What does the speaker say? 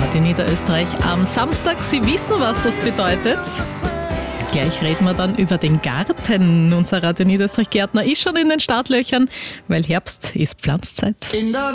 Radio Niederösterreich am Samstag. Sie wissen, was das bedeutet. Gleich reden wir dann über den Garten. Unser Radio Niederösterreich Gärtner ist schon in den Startlöchern, weil Herbst ist Pflanzzeit.